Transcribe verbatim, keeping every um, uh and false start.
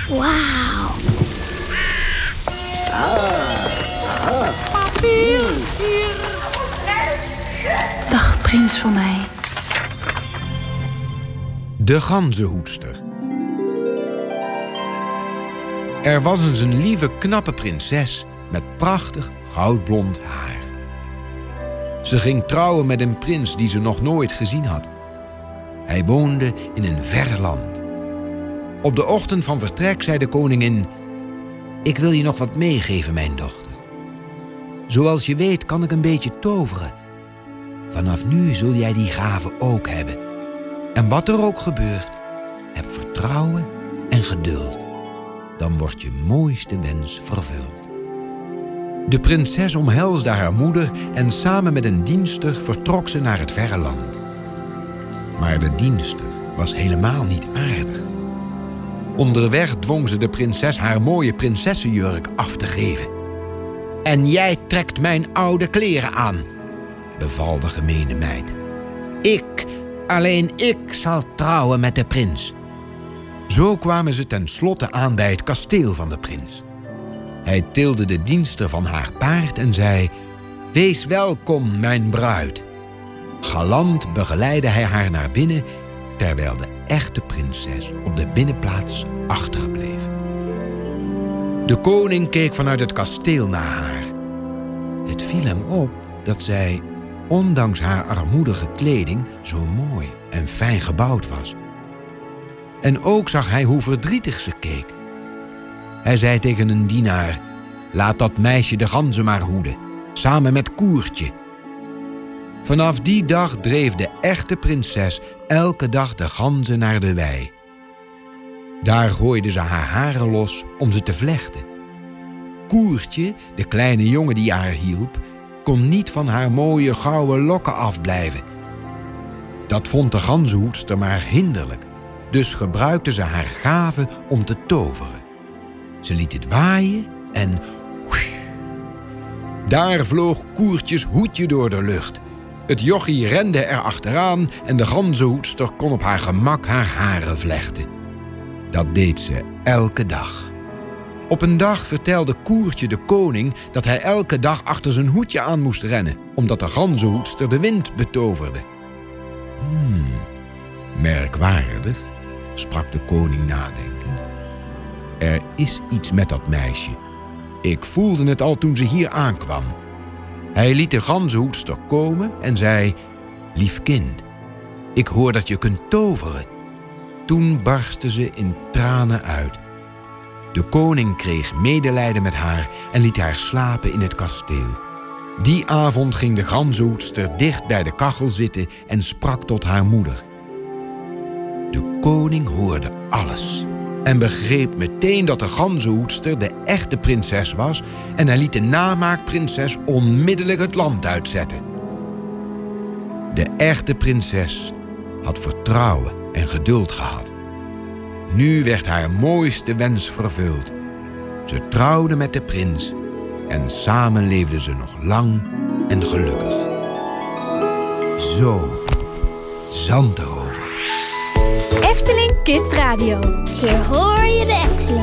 Wauw. Papier, hier. Dag, prins van mij. De ganzenhoedster. Er was eens een lieve, knappe prinses met prachtig goudblond haar. Ze ging trouwen met een prins die ze nog nooit gezien had. Hij woonde in een ver land. Op de ochtend van vertrek zei de koningin: ik wil je nog wat meegeven, mijn dochter. Zoals je weet kan ik een beetje toveren. Vanaf nu zul jij die gave ook hebben. En wat er ook gebeurt, heb vertrouwen en geduld. Dan wordt je mooiste wens vervuld. De prinses omhelsde haar moeder en samen met een dienster vertrok ze naar het verre land. Maar de dienster was helemaal niet aardig. Onderweg dwong ze de prinses haar mooie prinsessenjurk af te geven. En jij trekt mijn oude kleren aan, beval de gemene meid. Ik, alleen ik zal trouwen met de prins. Zo kwamen ze tenslotte aan bij het kasteel van de prins. Hij tilde de dienster van haar paard en zei: wees welkom, mijn bruid. Galant begeleidde hij haar naar binnen, terwijl de echte prinses op de binnenplaats achterbleef. De koning keek vanuit het kasteel naar haar. Het viel hem op dat zij, ondanks haar armoedige kleding, zo mooi en fijn gebouwd was. En ook zag hij hoe verdrietig ze keek. Hij zei tegen een dienaar: laat dat meisje de ganzen maar hoeden, samen met Koertje. Vanaf die dag dreef de echte prinses elke dag de ganzen naar de wei. Daar gooide ze haar haren los om ze te vlechten. Koertje, de kleine jongen die haar hielp, kon niet van haar mooie gouden lokken afblijven. Dat vond de ganzenhoedster maar hinderlijk, dus gebruikte ze haar gave om te toveren. Ze liet het waaien en... daar vloog Koertjes hoedje door de lucht. Het jochie rende er achteraan en de ganzenhoedster kon op haar gemak haar haren vlechten. Dat deed ze elke dag. Op een dag vertelde Koertje de koning dat hij elke dag achter zijn hoedje aan moest rennen, omdat de ganzenhoedster de wind betoverde. Hmm, merkwaardig, sprak de koning nadenkend. Er is iets met dat meisje. Ik voelde het al toen ze hier aankwam. Hij liet de ganzenhoedster komen en zei: lief kind, ik hoor dat je kunt toveren. Toen barstte ze in tranen uit. De koning kreeg medelijden met haar en liet haar slapen in het kasteel. Die avond ging de ganzenhoedster dicht bij de kachel zitten en sprak tot haar moeder. De koning hoorde alles en begreep meteen dat de ganzenhoedster de echte prinses was en hij liet de namaakprinses onmiddellijk het land uitzetten. De echte prinses had vertrouwen en geduld gehad. Nu werd haar mooiste wens vervuld. Ze trouwde met de prins en samen leefden ze nog lang en gelukkig. Zo, Zandrover. Efteling Kids Radio. Hier hoor je de Efteling.